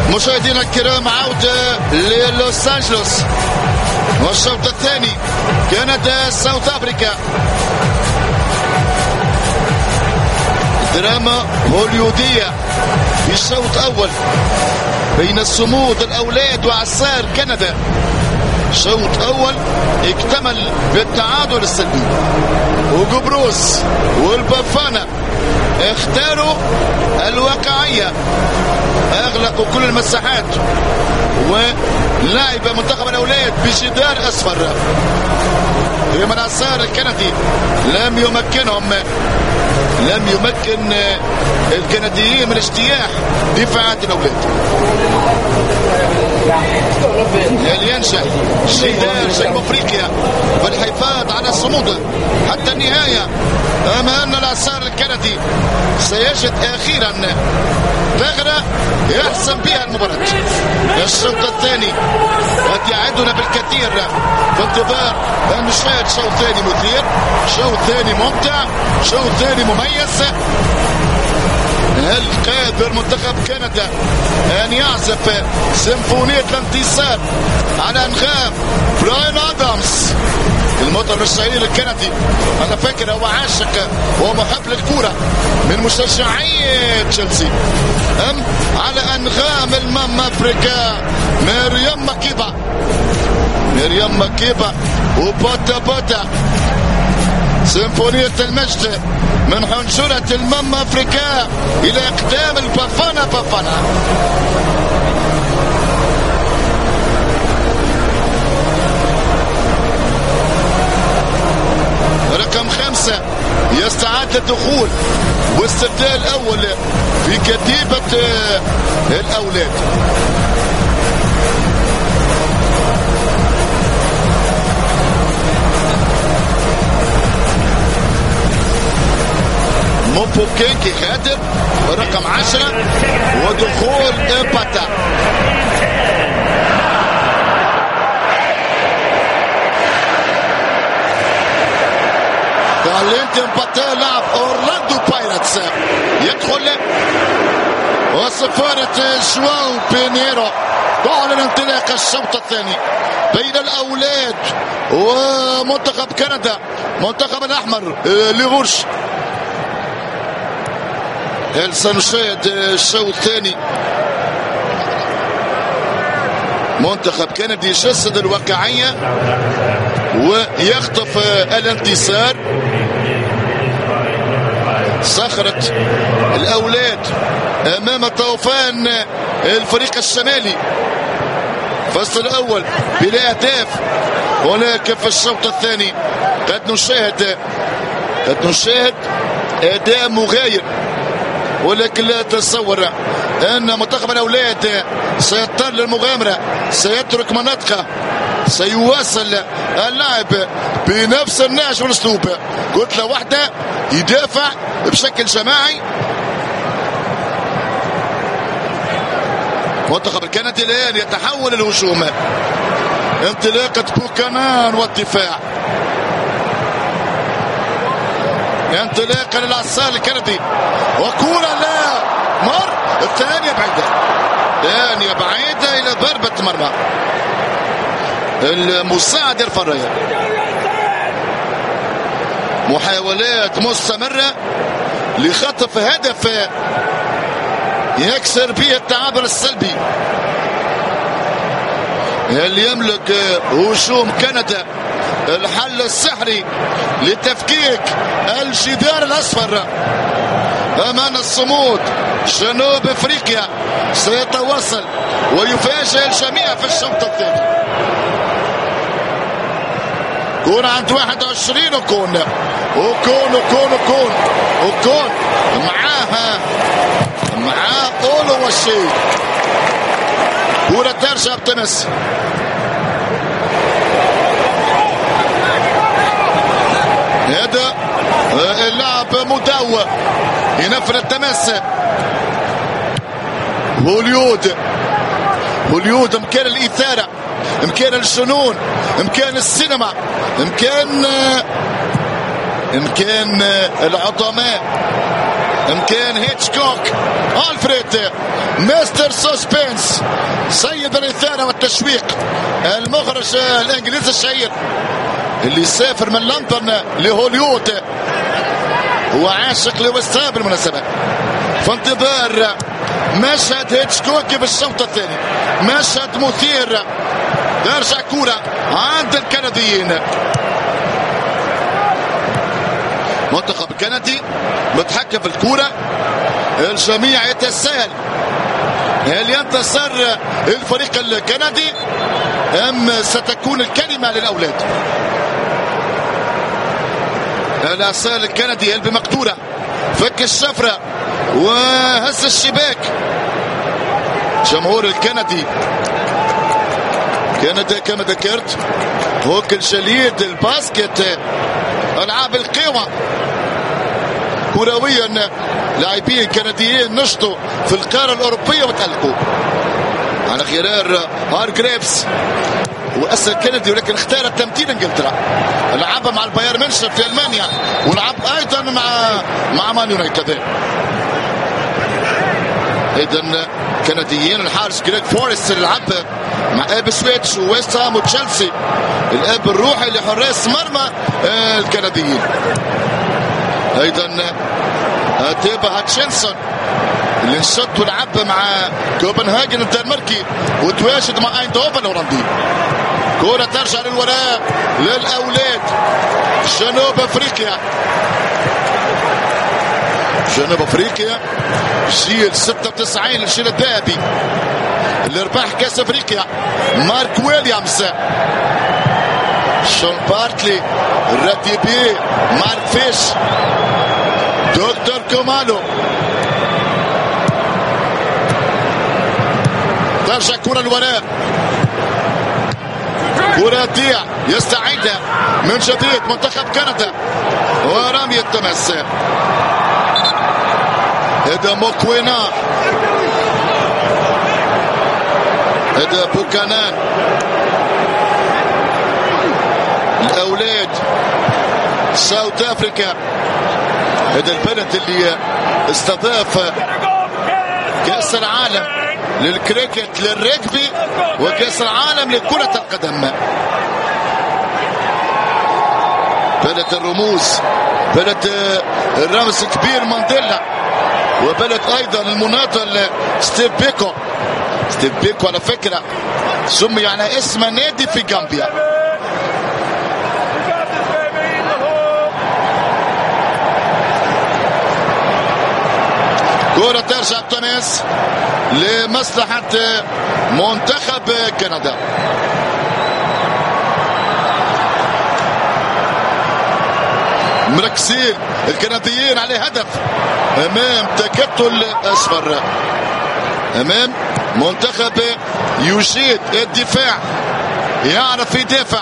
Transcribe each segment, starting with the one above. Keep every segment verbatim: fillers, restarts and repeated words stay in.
مشاهدينا الكرام، عودة للوس أنجلوس والشوط الثاني كندا ساوث أفريقيا. دراما هوليودية في شوط أول بين الصمود الأولاد وعسار كندا. شوط أول اكتمل بالتعادل السلبي، وقبروس والبافانا اختاروا الواقعية، اغلقوا كل المساحات ولعب منتخب الأولاد بجدار أصفر. بينما العسار الكندي لم يمكنهم لم يمكن الكنديين من اجتياح دفاعات الأولاد. ينشأ جدار جنوب افريقيا والحفاظ على صموده حتى النهاية، أما أن العسار الكندي سيجد أخيرا ثغرة يحسم بها المباراة. الشوط الثاني قد يعدنا بالكثير في انتظار أن نشاهد شوط ثاني مثير، شوط ثاني ممتع، شوط ثاني مميز. هل قادر منتخب كندا أن يعزف سيمفونية الانتصار على أنغام براين آدامز، المطرب الشهير الكندي؟ أنا فاكر هو عاشق ومحب للكورة من مشجعي تشيلسي. أم على أنغام الماما أفريكا مريم مكيبا مريم مكيبا وبوتا بوتا، سيمفونية المجد من حنجرة الماما أفريكا إلى أقدام البافانا بافانا. رقم خمسة يستعد للدخول واستبدال الأول في كتيبة الأولاد. موبوكينكي خادم رقم عشرة ودخول امباتا. تالنت امباتا لاعب اورلاندو بايرتس يدخل، وصفارة جواو بينيرو تعلن انطلاق الشوط الثاني بين الأولاد ومنتخب كندا، منتخب الأحمر لغرش. هل سنشاهد الشوط الثاني؟ منتخب كندي يجسد الواقعية ويخطف الانتصار. صخرة الأولاد أمام طوفان الفريق الشمالي. الفصل الأول بلا أهداف، ولكن في الشوط الثاني قد نشاهد قد نشاهد أداء مغاير، ولكن لا تتصور أن منتخب الأولاد سيضطر للمغامرة، سيترك مناطقه، سيواصل اللعب بنفس النهج والأسلوب، كتلة واحدة يدافع بشكل جماعي. منتخب الكندي الآن يتحول الهجوم، انطلاقة بوكانان والدفاع، انطلاقة للعسار الكندي وكورة لا مر الثانية بعيدة، ثانية بعيدة إلى ضربة مرمى. المساعد يرفع الراية. محاولات مستمرة لخطف هدف يكسر به التعادل السلبي. هل يملك هجوم كندا الحل السحري لتفكيك الجدار الأصفر أمام الصمود؟ جنوب افريقيا سيتواصل ويفاجئ الجميع في الشوط الثاني. كون عند واحد وعشرين وكون وكون وكون وكون وكون معاها معاه اولو والشيء كورة ترجع بتمس. هذا اللاعب مداوى ينفذ التمس. هوليود هوليود امكان الاثارة، امكان الجنون، امكان السينما، امكان امكان العظماء، امكان هيتشكوك. الفريد مستر سسبنس، سيد الإثارة والتشويق، المخرج الإنجليزي الشهير اللي سافر من لندن لهوليود، هو عاشق لوستهام بالمناسبة. في انتظار مشهد هيتشكوكي بالشوط الثاني، مشهد مثير. ترجع كرة عند الكنديين. منتخب الكندي متحكم في الكرة، الجميع يتساءل هل ينتصر الفريق الكندي أم ستكون الكلمة للأولاد؟ الأسال الكندي قلب مقتولة، فك الشفرة وهز الشباك. جمهور الكندي كندا كما ذكرت هوك الجليد الباسكت، ألعاب القوى كرويا. لاعبين كنديين نشطوا في القارة الأوروبية وتألقوا على غرار هارغريفز، وأسل كندي ولكن اختار التمثيل انجلترا. لعب مع البايرن ميونخ في ألمانيا، ولعب أيضا مع مع مان يونايتد. ايضا كنديين الحارس جريج فورست اللي لعب مع ابسويتش وويست هام وتشيلسي، الاب الروحي لحراس مرمى الكنديين. ايضا تيبا هاتشنسون اللي انشط ولعب مع كوبنهاجن الدنماركي وتواجد مع ايندهوفن الهولندي. كرة ترجع للوراء للاولاد جنوب افريقيا. جنوب افريقيا جيل ستة وتسعين الجيل الذهبي اللي ربح كاس افريقيا. مارك ويليامز، شون بارتلي، الراتيبي، مارك فيش، دكتور كومالو. ترجع كرة الوراء، كرة تضيع، يستعيدها من جديد منتخب كندا ورمي التماس. هذا موكوينا، هذا بوكانان. الأولاد ساوث أفريقيا، هذا البلد اللي استضاف كأس العالم للكريكت للرجبي وكأس العالم لكرة القدم. بلد الرموز، بلد الرمز الكبير مانديلا، وبلد ايضا المناضل ستيف بيكو. ستيف بيكو على فكرة سمي على اسم نادي في غامبيا. كرة ترجع تونس لمصلحة منتخب كندا. مركزين الكنديين على هدف امام تكتل اصفر، امام منتخب يجيد الدفاع، يعرف يدافع.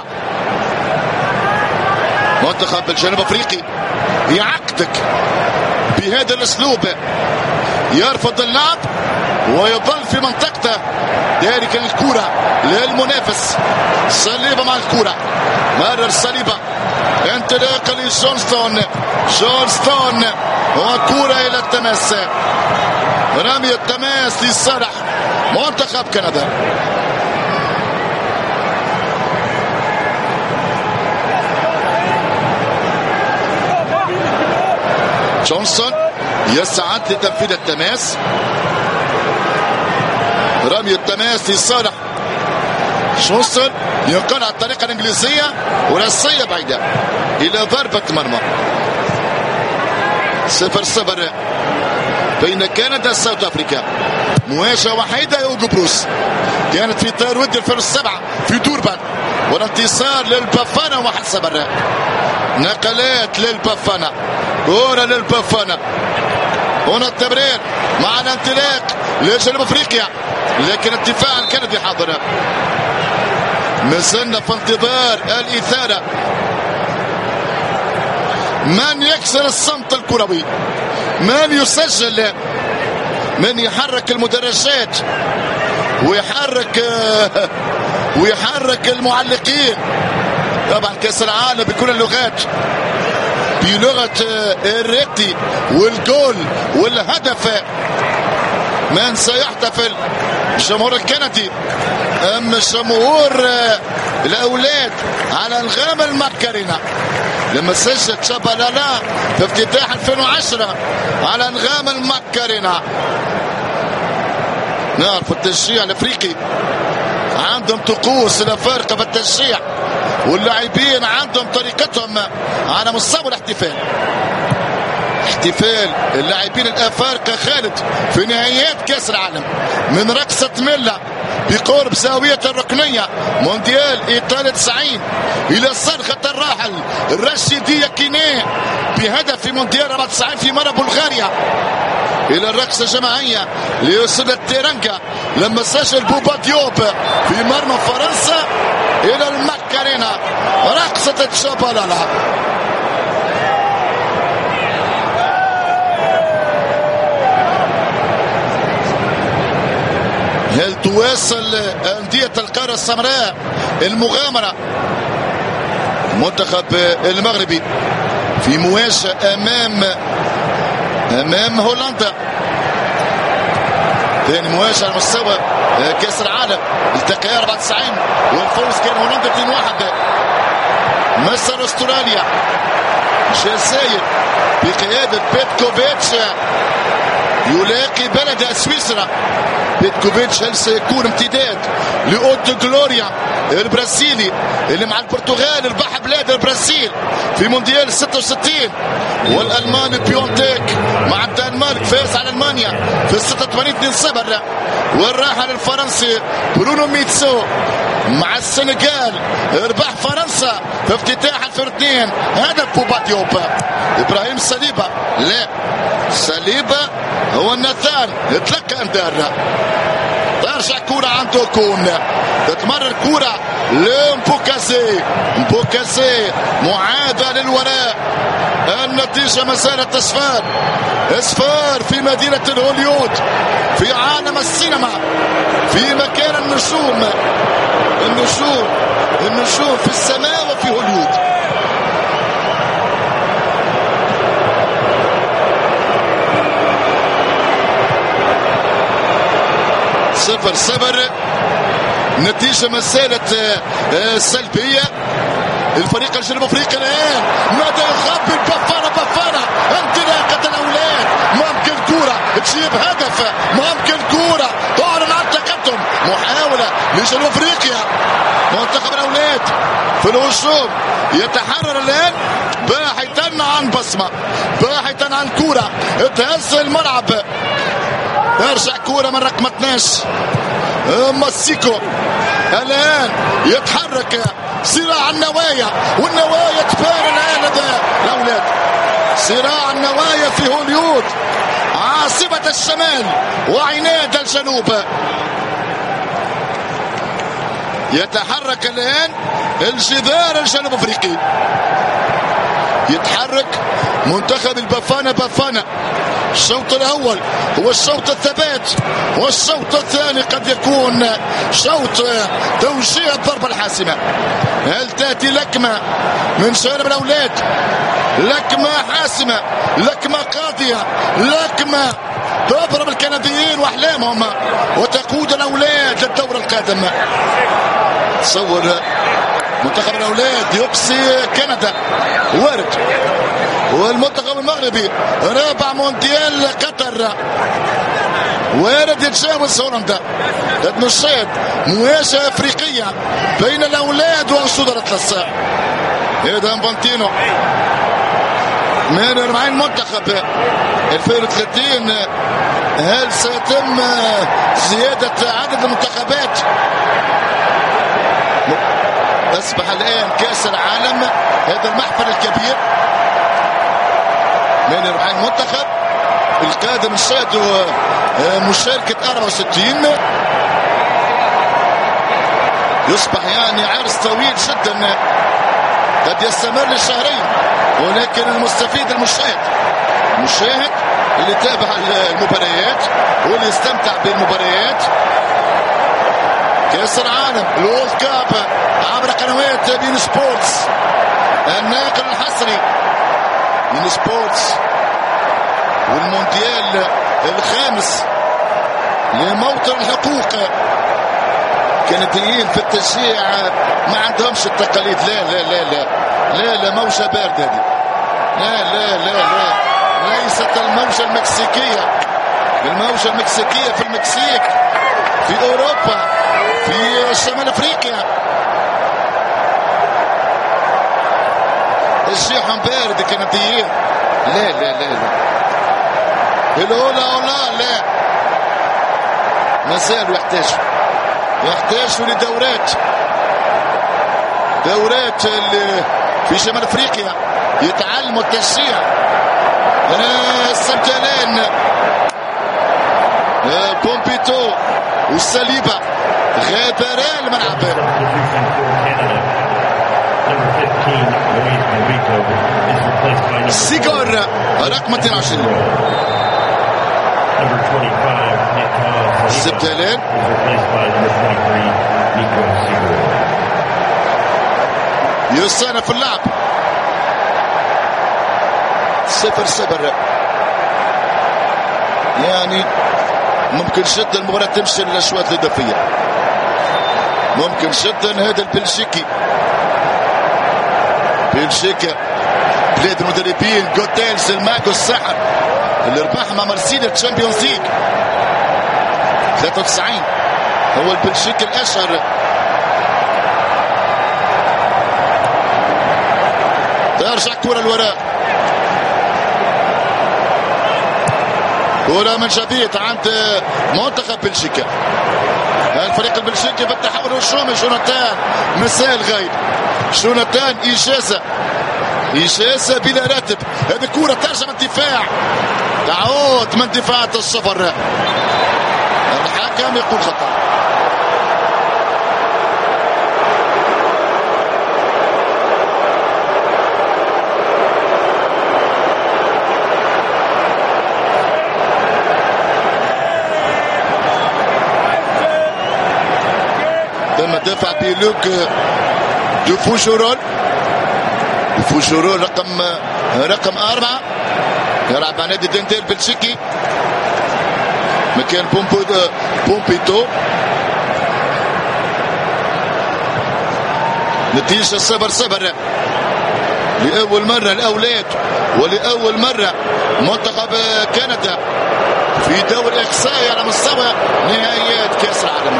منتخب الجنوب افريقي يعقدك بهذا الاسلوب، يرفض اللعب ويظل في منطقته. ذلك الكرة للمنافس، صليبة مع الكرة، مرر صليبة، انطلاقة لجونستون، جونستون وكرة إلى التماس، رمي التماس لصالح منتخب كندا. جونستون يسعد لتنفيذ التماس، رمي التماس لصالح جونستون، ينقل على الطريقة الإنجليزية ورأسية بعيدة إلى ضربة مرمى. صفر صفر بين كندا وساوث أفريقيا. مواجهة وحيدة يوجو بروس كانت في طار ودي ألفين وسبعة في دوربان، والانتصار للبافانا واحد صفر. نقلات للبافانا، كرة للبافانا. هنا التمرير مع الانطلاق لجنوب افريقيا، لكن الدفاع الكندي حاضر. مازلنا في انتظار الإثارة. من يكسر الصمت الكروي؟ من يسجل؟ من يحرك المدرجات ويحرك ويحرك المعلقين؟ طبعا كأس العالم بكل اللغات، بلغة الريتي والجول والهدف من سيحتفل؟ الجمهور الكندي ام الجمهور الاولاد على انغام الماكارينا لما سجل تشابالالا في افتتاح ألفين وعشرة على انغام الماكارينا؟ نعرف التشجيع الافريقي عندهم طقوس لا فارقه في التشجيع، واللاعبين عندهم طريقتهم على مستوى الاحتفال. احتفال اللاعبين الافارقه خالد في نهائيات كاس العالم من رقصه ميلا بقرب زاويه الركنيه مونديال ايطاليا تسعين الى صرخه الراحل الرشيدي يكيني بهدف في مونديال أربعة وتسعين في مرة بلغاريا، الى الرقصه الجماعيه ليوصل التيرانجا لما سجل بوبا ديوب في مرمى فرنسا، الى الماكارينا رقصه تشابالالا. هل تواصل أندية القارة السمراء المغامرة؟ المنتخب المغربي في مواجهة أمام أمام هولندا، ثاني مواجهة على مستوى كأس العالم، التقيا أربعة وتسعين والفوز كان هولندا اثنين واحد. مصر استراليا، الجزائر بقيادة بيتكوفيتش يلاقي بلد سويسرا. بيتكوفيتش هل سيكون امتداد لأوت جلوريا البرازيلي اللي مع البرتغال ربح بلاد البرازيل في مونديال ستة وستين، والألماني بيونتيك مع الدنمارك فاز على ألمانيا في ستة وثمانين اثنين صفر، والراحل الفرنسي برونو ميتسو مع السنغال ربح فرنسا في افتتاح ألفين واثنين هدف بوبا ديوب. إبراهيم ساليبا لا ساليبا هو النثان اتلقى اندار، ترجع كرة عنده كون تتمرر كرة لمبوكازي، مبوكازي معادة للوراء، النتيجة ما زالت اصفار اصفار في مدينة هوليود في عالم السينما في مكان النجوم النجوم النجوم في السماء وفي هوليود. صفر صفر نتيجة ما زالت سلبية. الفريق الجنوب افريقي الان ماذا يخبي بافانا بافانا انطلاقة الاولاد، ممكن كورة تجيب هدف، ممكن كورة تعلن عن تقدم، محاولة لجنوب افريقيا منتخب الاولاد في الهجوم يتحرر الان باحثا عن بصمة، باحثا عن كورة تهز الملعب. ترجع كورة من رقم اثني عشر ماسيكو الان يتحرك صراع النوايا، والنوايا تبان الان هذا الاولاد، صراع النوايا في هوليود عاصمة الشمال وعناد الجنوب. يتحرك الان الجدار الجنوب افريقي، يتحرك منتخب البافانا بافانا. الشوط الاول هو الشوط الثبات، والشوط الثاني قد يكون شوط توجيه الضربة الحاسمة. هل تأتي لكمة من جانب الاولاد؟ لكمة حاسمة، لكمة قاضية، لكمة تضرب الكنديين واحلامهم وتقود الاولاد للدور القادم. تصور منتخب الاولاد يقصي كندا وارد، والمنتخب المغربي رابع مونديال قطر وارد يتجاوز هولندا. المشاهد مواجهة افريقية بين الاولاد واسود الاطلس. هذا انفانتينو من مع المنتخب ألفين وثلاثين. هل سيتم زيادة عدد المنتخبات؟ أصبح الآن كأس العالم هذا المحفل الكبير من ربع المنتخب القادم شهدوا مشاركة أربعة وستين. يصبح يعني عرس طويل جدا قد يستمر لشهرين، ولكن المستفيد المشاهد المشاهد اللي تابع المباريات واللي يستمتع بالمباريات. كأس العالم الوورلد كاب عبر قنوات بين سبورتس، الناقل الحصري بين سبورتس، والمونديال الخامس لموطن الحقوق. كنديين في التشجيع ما عندهمش التقاليد. لا لا لا لا لا لا موجة باردة دي. لا لا لا لا ليست الموجة المكسيكية. الموجة المكسيكية في المكسيك، في أوروبا، في شمال أفريقيا. تشجيعهم بارد كنديين. لا لا لا لا الأولى أولا لا مازالوا يحتاجوا يحتاجوا لدورات دورات في شمال افريقيا يتعلموا التشجيع. السبتلين بومبيتو والسليبة غادرا الملعب. سيجور رقم اثنين وعشرين السبتلين يصنف اللعب صفر صفر. يعني ممكن جدا المباراة تمشي للأشواط الإضافية. ممكن جدا. هذا البلجيكي بلجيكا بلاد المدربين جوتيلز الماكو السحر اللي ربح مع مرسيليا الشامبيونز ليج ثلاثة وتسعين. هو البلجيكي الأشهر. ترجع كرة الوراء. كرة من جديد عند منتخب بلجيكا. الفريق البلجيكي بالتحول الهجومي. جوناتان مثال غايب. جوناتان إجازة إجازة بلا راتب. هذه كرة ترجع من الدفاع. تعود من دفاع الصفر. الحكم يقول خطأ. تم دفع بلوك دو فوجورول. فوجورول رقم رقم أربعة يلعب مع نادي دنتيل البلجيكي مكان بومبيتو. نتيجة صفر صفر. لأول مرة الأولاد ولأول مرة منتخب كندا في دور إقصائي على مستوى نهائيات كأس العالم.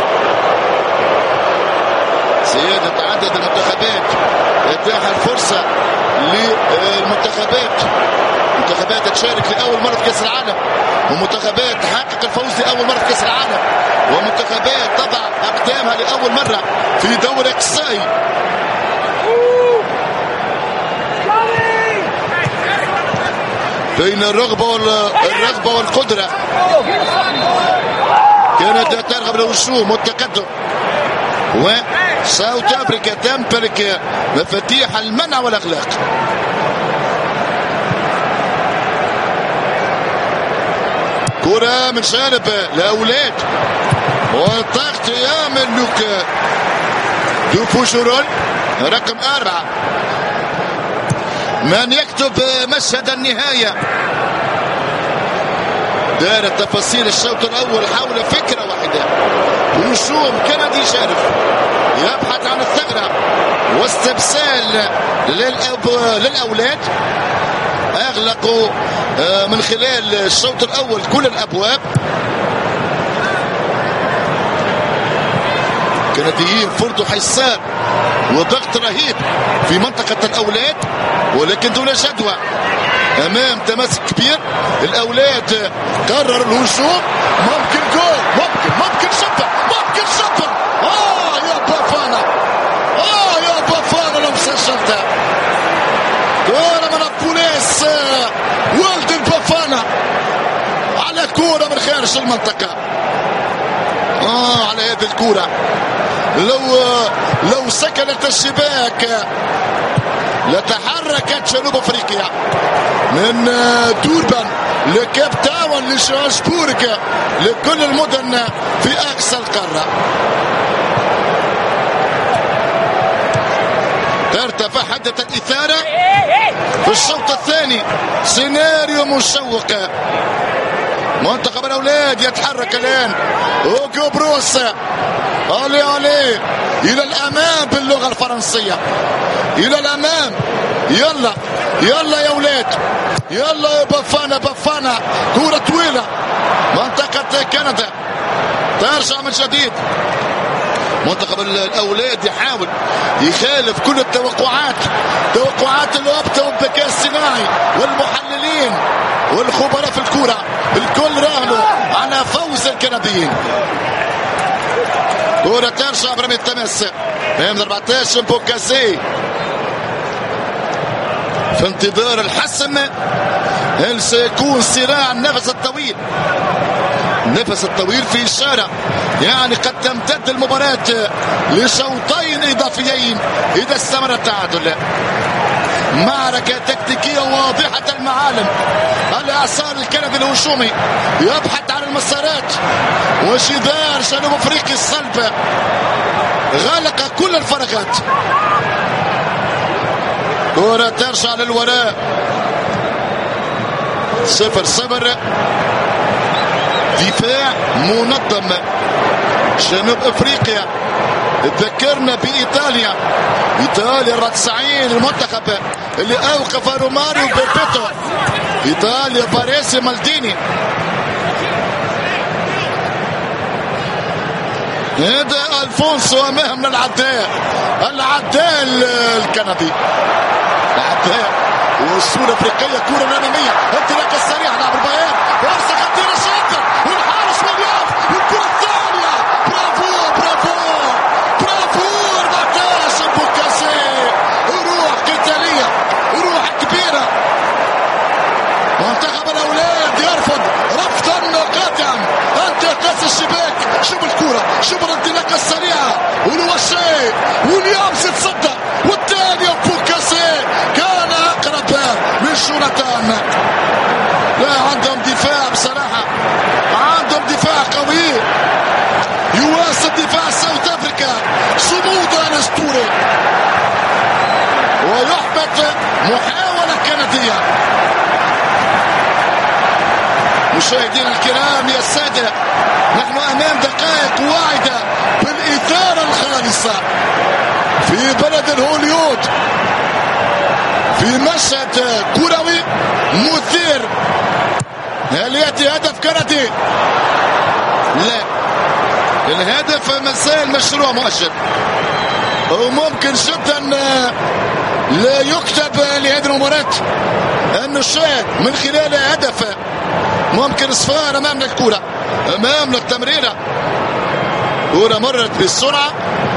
زيادة عدد المنتخبات اتاح الفرصة للمنتخبات منتخبات تشارك لأول مرة في كأس العالم، ومنتخبات تحقق الفوز لأول مرة في كأس العالم، ومنتخبات تضع أقدامها لأول مرة في دور إقصائي. بين الرغبة والرغبة والقدرة كانت ترغب للهجوم والتقدم، وساوث افريقيا تمتلك مفاتيح المنع والاغلاق. كرة من جانب الاولاد والضغط يامن لوك دو فوجورول رقم أربعة من يكتب مشهد النهاية. دار التفاصيل الشوط الأول حول فكرة واحدة، هجوم كندي شارف يبحث عن الثغرة واستبسال للأب... للأولاد. أغلقوا من خلال الشوط الأول كل الأبواب. كنديين فرضوا حصار وضغط رهيب في منطقة الأولاد، ولكن دون جدوى أمام تماسك كبير. الأولاد قرروا الهجوم. ممكن جول، ممكن ممكن شبه ممكن شبه آه يا بافانا، آه يا بافانا لو سجلتها. كورة من البوليس ولد البافانا على كورة من خارج المنطقة. آه على هذه الكورة لو لو سكنت الشباك لتحركت جنوب افريقيا من دوربان لكيب تاون لجوهانسبورغ لكل المدن في اقصى القاره. ترتفع حدة الإثارة في الشوط الثاني. سيناريو مشوق منتخب الاولاد يتحرك الان. اوكو بروس الي الي الى الامام باللغه الفرنسيه، الى الامام. يلا يلا يا اولاد، يلا يا بافانا بافانا. كرة طويلة منطقة كندا ترجع من جديد. منتخب الاولاد يحاول يخالف كل التوقعات، توقعات الوقت والذكاء الصناعي والمحللين والخبراء في الكرة، الكل راهنوا على فوز الكنديين. كرة ترجع برمي التماس من أربعة عشر بوكازي في انتظار الحسم. هل سيكون صراع النفس الطويل؟ النفس الطويل في إشارة يعني قد تمتد المباراة لشوطين إضافيين إذا استمر التعادل. معركة تكتيكية واضحة المعالم. الإعصار الكندي الهجومي يبحث عن المسارات، وجدار جنوب أفريقيا الصلب غلق كل الفراغات. كرة ترجع للوراء. صفر صفر. دفاع منظم جنوب افريقيا. تذكرنا بايطاليا، ايطاليا أربعة وتسعين المنتخب اللي اوقف روماريو بيبيتو. ايطاليا باريسي مالديني. هذا الفونسو امام من العداء، العداء الكندي، العداء والصورة افريقية. كرة الامامية، انطلاقة سريعة لعب البيان، فرصة خطيرة شاطر والحارس مليان، والكرة الثانية. برافو برافو برافو. أربعة عشر بوكاسي. روح قتالية، روح كبيرة. منتخب الاولاد يرفض رفضا قاطعا انتقاص الشباك. شوف الكرة، شوف الانطلاقة السريعة، والوشي ويليامز يتصدى، والثاني بوكاسي كان اقرب من جوناثان. لا عندهم دفاع بصراحة، عندهم دفاع قوي يواصل دفاع ساوث افريكا صمودا الاسطوري، ويحبط محاولة كندية. مشاهدينا الكرام يا السادة، نحن امام دقائق واعدة بالاثارة الخالصة في بلد الهوليود، في مشهد كروي مثير. هل ياتي هدف كندي؟ لا، الهدف مسائل مشروع مؤجل، وممكن جدا لا يكتب لهذه المباراة انه الشاهد من خلال هدف. ممكن اصفار امامنا الكرة، امامنا التمريرة. كرة مرت بالسرعة،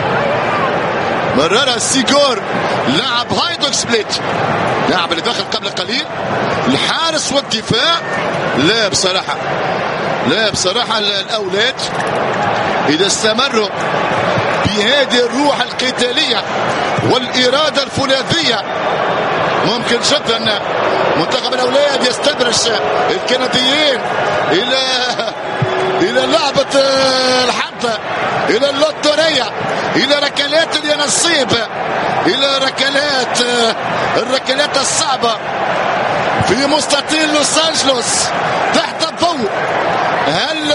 مررها سيجور لاعب هايدوك سبليت، لاعب اللي دخل قبل قليل. الحارس والدفاع لا بصراحة، لا بصراحة الاولاد اذا استمروا بهذه الروح القتالية والإرادة الفولاذية ممكن جدا منتخب الاولاد يستدرج الكنديين الى الى لعبة الحد، الى اللوتورية، الى ركلات اليانصيب، الى ركلات الركلات الصعبة في مستطيل لوس أنجلوس تحت الضوء. هل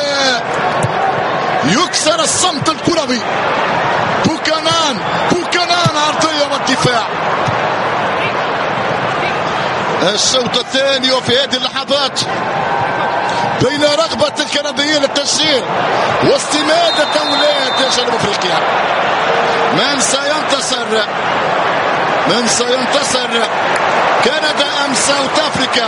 يكسر الصمت الكروي؟ بوكانان بوكانان عرضية والدفاع. الشوط الثاني وفي هذه اللحظات بين رغبة الكنديين للتسجيل واستمادة أولاد جنوب أفريقيا. من سينتصر؟ من سينتصر؟ كندا أم ساوث أفريكا؟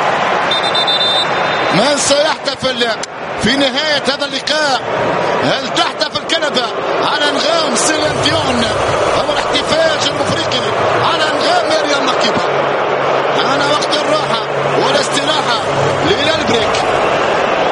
من سيحتفل في نهاية هذا اللقاء؟ هل تحتفل كندا على انغام سيلين ديون